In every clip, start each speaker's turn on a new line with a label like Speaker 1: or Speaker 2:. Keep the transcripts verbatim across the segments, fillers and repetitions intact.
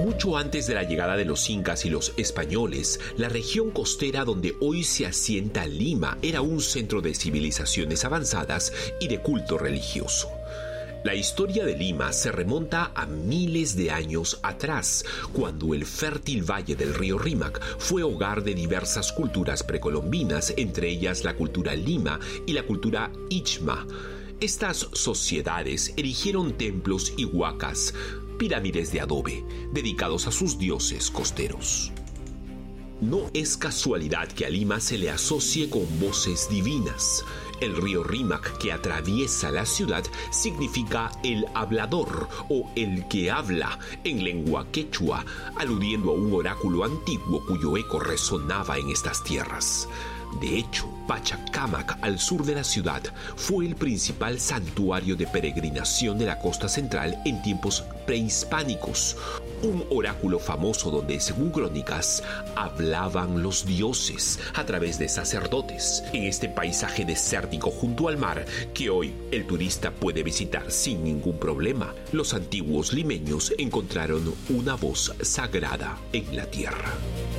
Speaker 1: Mucho antes de la llegada de los incas y los españoles, la región costera donde hoy se asienta Lima era un centro de civilizaciones avanzadas y de culto religioso. La historia de Lima se remonta a miles de años atrás, cuando el fértil valle del río Rímac fue hogar de diversas culturas precolombinas, entre ellas la cultura Lima y la cultura Ichma. Estas sociedades erigieron templos y huacas, pirámides de adobe, dedicados a sus dioses costeros. No es casualidad que a Lima se le asocie con voces divinas. El río Rímac que atraviesa la ciudad significa el hablador o el que habla en lengua quechua, aludiendo a un oráculo antiguo cuyo eco resonaba en estas tierras. De hecho, Pachacámac, al sur de la ciudad, fue el principal santuario de peregrinación de la costa central en tiempos prehispánicos. Un oráculo famoso donde, según crónicas, hablaban los dioses a través de sacerdotes. En este paisaje desértico junto al mar, que hoy el turista puede visitar sin ningún problema, los antiguos limeños encontraron una voz sagrada en la tierra.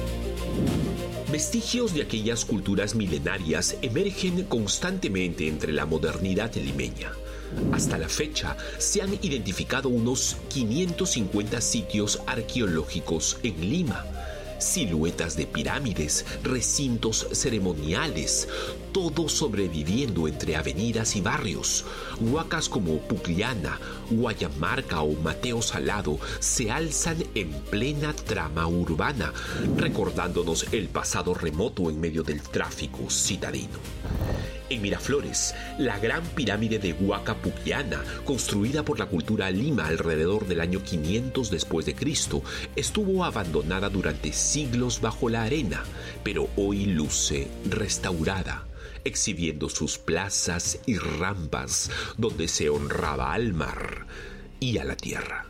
Speaker 1: Vestigios de aquellas culturas milenarias emergen constantemente entre la modernidad limeña. Hasta la fecha, se han identificado unos quinientos cincuenta sitios arqueológicos en Lima, siluetas de pirámides, recintos ceremoniales, todo sobreviviendo entre avenidas y barrios. Huacas como Pucllana, Guayamarca o Mateo Salado se alzan en plena trama urbana, recordándonos el pasado remoto en medio del tráfico citadino. En Miraflores, la gran pirámide de Huaca Pucllana, construida por la cultura Lima alrededor del año quinientos después de Cristo, estuvo abandonada durante siglos bajo la arena, pero hoy luce restaurada, exhibiendo sus plazas y rampas donde se honraba al mar y a la tierra.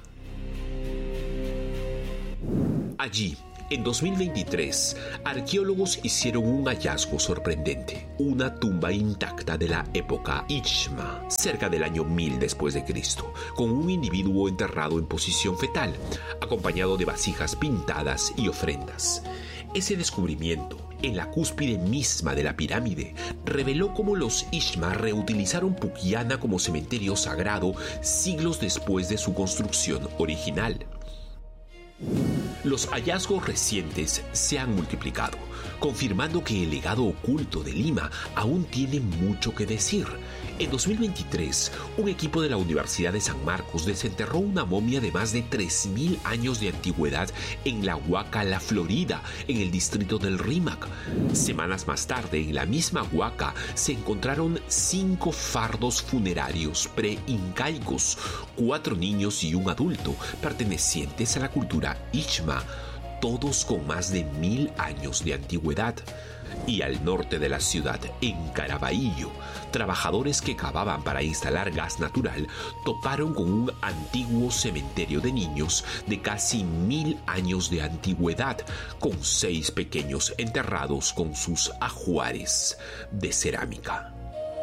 Speaker 1: Allí, en dos mil veintitrés, arqueólogos hicieron un hallazgo sorprendente, una tumba intacta de la época Ichma, cerca del año mil después de Cristo, con un individuo enterrado en posición fetal, acompañado de vasijas pintadas y ofrendas. Ese descubrimiento, en la cúspide misma de la pirámide, reveló cómo los Ichma reutilizaron Pucllana como cementerio sagrado siglos después de su construcción original. Los hallazgos recientes se han multiplicado, confirmando que el legado oculto de Lima aún tiene mucho que decir. En dos mil veintitrés, un equipo de la Universidad de San Marcos desenterró una momia de más de tres mil años de antigüedad en la Huaca La Florida, en el distrito del Rímac. Semanas más tarde, en la misma Huaca, se encontraron cinco fardos funerarios pre-incaicos, cuatro niños y un adulto, pertenecientes a la cultura Ichma, todos con más de mil años de antigüedad. Y al norte de la ciudad, en Caraballo, trabajadores que cavaban para instalar gas natural toparon con un antiguo cementerio de niños de casi mil años de antigüedad, con seis pequeños enterrados con sus ajuares de cerámica.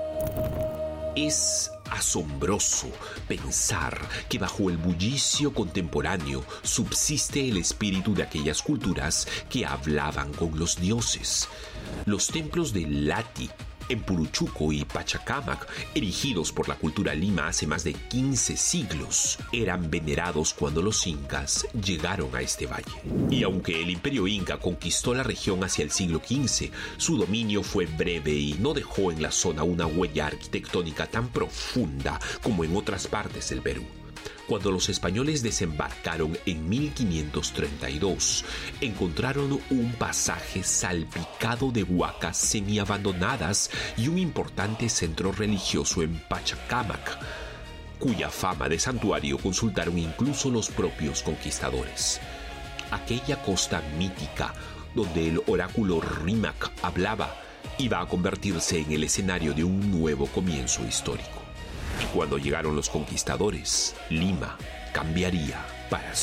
Speaker 1: Es asombroso pensar que bajo el bullicio contemporáneo subsiste el espíritu de aquellas culturas que hablaban con los dioses. Los templos de Lati, en Puruchuco y Pachacámac, erigidos por la cultura Lima hace más de quince siglos, eran venerados cuando los incas llegaron a este valle. Y aunque el imperio inca conquistó la región hacia el siglo quince, su dominio fue breve y no dejó en la zona una huella arquitectónica tan profunda como en otras partes del Perú. Cuando los españoles desembarcaron en mil quinientos treinta y dos, encontraron un pasaje salpicado de huacas semiabandonadas y un importante centro religioso en Pachacámac, cuya fama de santuario consultaron incluso los propios conquistadores. Aquella costa mítica donde el oráculo Rímac hablaba iba a convertirse en el escenario de un nuevo comienzo histórico. Y cuando llegaron los conquistadores, Lima cambiaría para siempre.